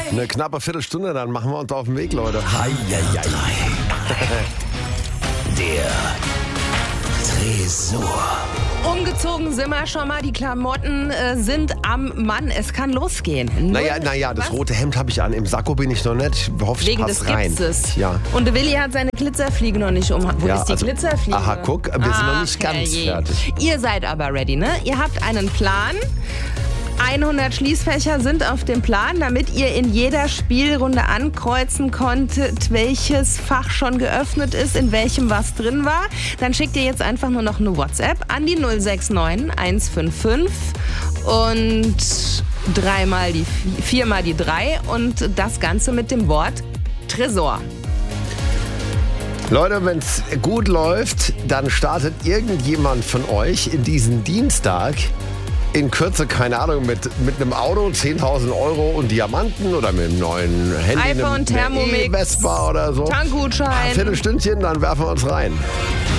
Eine knappe Viertelstunde, dann machen wir uns auf den Weg, Leute. Der Tresor. Umgezogen sind wir schon mal, die Klamotten sind am Mann. Es kann losgehen. Naja, das rote Hemd habe ich an. Im Sakko bin ich noch nicht. Ich hoffe, ich Wegen passe des rein. Gipses. Ja. Und der Willi hat seine Glitzerfliege noch nicht um. Wo ist die Glitzerfliege? Aha, guck, wir sind noch nicht ganz fertig. Ihr seid aber ready, ne? Ihr habt einen Plan. 100 Schließfächer sind auf dem Plan, damit ihr in jeder Spielrunde ankreuzen konntet, welches Fach schon geöffnet ist, in welchem was drin war. Dann schickt ihr jetzt einfach nur noch eine WhatsApp an die 069 155 und 4 mal die 3 und das Ganze mit dem Wort Tresor. Leute, wenn es gut läuft, dann startet irgendjemand von euch in diesen Dienstag in Kürze, keine Ahnung, mit einem Auto, 10.000 Euro und Diamanten oder mit einem neuen Handy, iPhone, Thermomix, Vespa oder so. Tankgutschein. Ein Viertelstündchen, dann werfen wir uns rein.